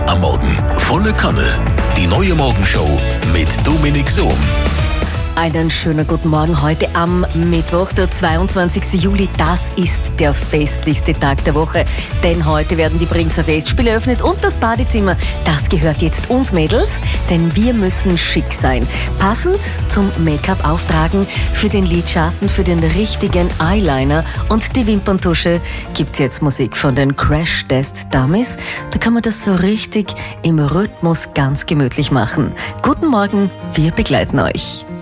am Morgen. Volle Kanne. Die neue Morgenshow mit Dominik Sohm. Einen schönen guten Morgen heute am Mittwoch, der 22. Juli. Das ist der festlichste Tag der Woche, denn heute werden die Brinzer Festspiele eröffnet und das Badezimmer, das gehört jetzt uns Mädels, denn wir müssen schick sein. Passend zum Make-up auftragen, für den Lidschatten, für den richtigen Eyeliner und die Wimperntusche gibt's jetzt Musik von den Crash Test Dummies. Da kann man das so richtig im Rhythmus ganz gemütlich machen. Guten Morgen, wir begleiten euch.